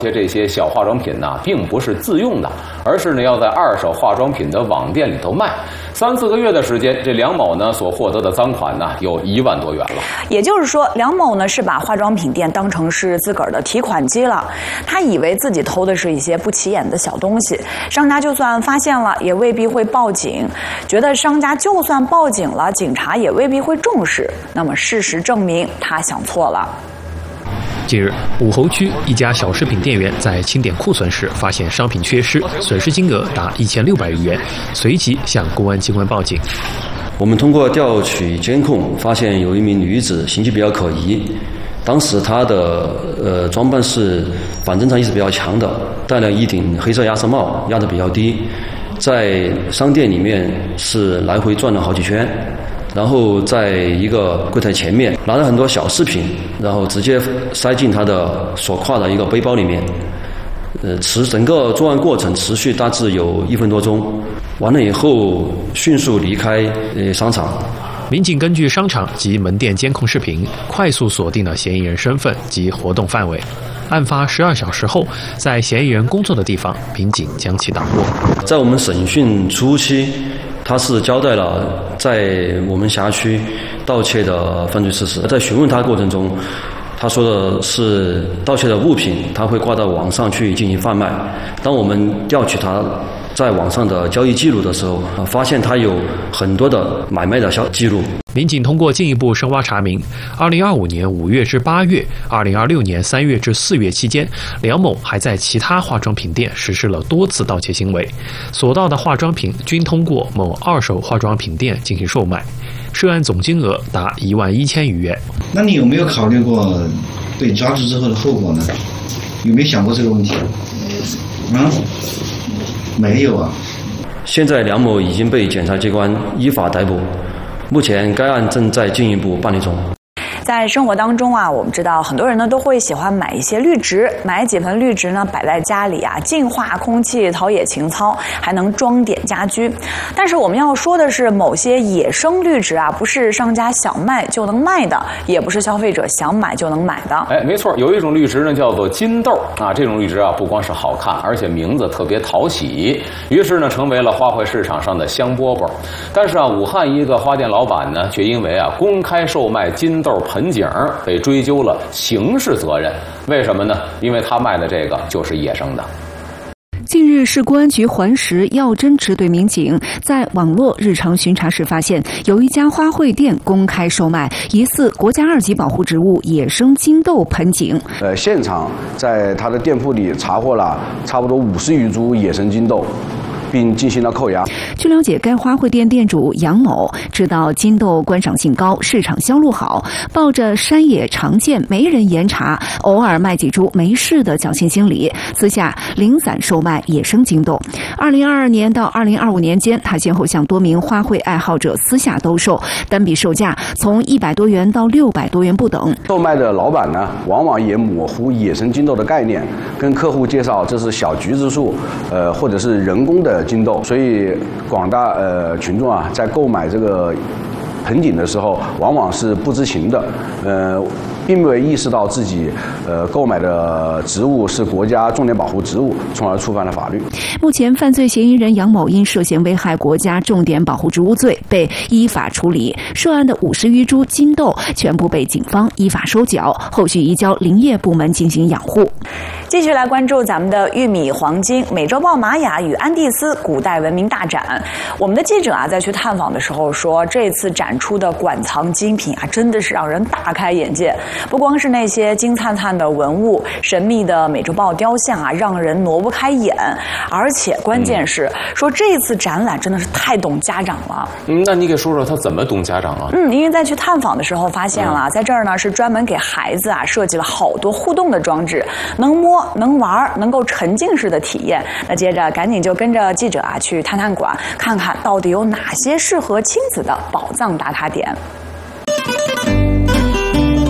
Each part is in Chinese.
这些小化妆品呢，并不是自用的，而是呢要在二手化妆品的网店里头卖。3-4个月的时间，这梁某呢所获得的赃款呢有1万多元了。 也就是说，梁某呢是把化妆品店当成是自个儿的提款机了。他以为自己偷的是一些不起眼的小东西，商家就算发现了，也未必会报警。觉得商家就算报警了，警察也未必会重视。那么事实证明，他想错了。 近日，武侯区一家小食品店员在清点库存时发现商品缺失，损失金额达1600余元，随即向公安机关报警。 我们通过调取监控，发现有一名女子行迹比较可疑。当时她的装扮是反正常意识比较强的，戴了一顶黑色鸭舌帽，压得比较低，在商店里面是来回转了好几圈。然后在一个柜台前面拿了很多小饰品，然后直接塞进他的所挎的一个背包里面。整个作案过程持续大致有1分多钟，完了以后迅速离开商场。 民警根据商场及门店监控视频，快速锁定了嫌疑人身份及活动范围。案发12小时后，在嫌疑人工作的地方，民警将其打获。 在我们审讯初期，他是交代了在我们辖区盗窃的犯罪事实。在询问他过程中，他说的是盗窃的物品他会挂到网上去进行贩卖。当我们调取他在网上的交易记录的时候，发现他有很多的买卖的记录。 民警通过进一步深挖查明，2025年5月至8月、2026年3月至4月期间，梁某还在其他化妆品店实施了多次盗窃行为，所盗的化妆品均通过某二手化妆品店进行售卖，涉案总金额达11000余元。 那你有没有考虑过被抓住之后的后果呢？有没有想过这个问题？没有啊。 现在梁某已经被检察机关依法逮捕，目前该案正在进一步办理中。 在生活当中啊，我们知道很多人呢都会喜欢买一些绿植，买几盆绿植呢摆在家里啊，净化空气，陶冶情操，还能装点家居。但是我们要说的是，某些野生绿植啊，不是商家想卖就能卖的，也不是消费者想买就能买的。 哎，没错，有一种绿植呢叫做金豆啊，这种绿植啊不光是好看，而且名字特别讨喜，于是呢成为了花卉市场上的香饽饽。但是啊，武汉一个花店老板呢，却因为啊公开售卖金豆盆景被追究了刑事责任。为什么呢？因为他卖的这个就是野生的。 近日，市公安局环石药侦支队民警在网络日常巡查时发现，有一家花卉店公开售卖疑似国家2级保护植物野生金豆盆景。 现场在他的店铺里查获了差不多50余株野生金豆，并进行了扣押。 据了解，该花卉店店主杨某知道金豆观赏性高，市场销路好，抱着山野常见没人严查，偶尔卖几株没事的侥幸心理，私下零散售卖野生金豆。2022年到2025年间，他先后向多名花卉爱好者私下兜售，单笔售价从100多元到600多元不等。 售卖的老板呢，往往也模糊野生金豆的概念，跟客户介绍这是小橘子树，或者是人工的金豆，所以广大群众啊，在购买这个盆景的时候，往往是不知情的，并未意识到自己购买的植物是国家重点保护植物，从而触犯了法律。 目前，犯罪嫌疑人杨某因涉嫌危害国家重点保护植物罪被依法处理，涉案的50余株金豆全部被警方依法收缴，后续移交林业部门进行养护。 继续来关注咱们的玉米黄金美洲豹玛雅与安第斯古代文明大展。我们的记者啊，在去探访的时候说，这次展出的馆藏精品啊，真的是让人大开眼界。不光是那些金灿灿的文物，神秘的美洲豹雕像啊，让人挪不开眼。而且关键是说，这次展览真的是太懂家长了。 那你给说说他怎么懂家长啊？ 因为在去探访的时候发现了，在这儿呢是专门给孩子啊设计了好多互动的装置，能摸能玩，能够沉浸式的体验。那接着赶紧就跟着记者啊去探探馆，看看到底有哪些适合亲子的宝藏打卡点。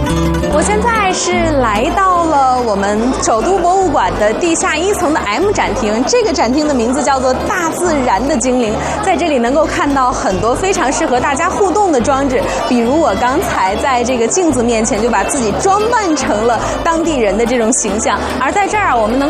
我现在是来到了我们首都博物馆的地下1层的 M 展厅，这个展厅的名字叫做大自然的精灵，在这里能够看到很多非常适合大家互动的装置，比如我刚才在这个镜子面前就把自己装扮成了当地人的这种形象，而在这儿我们能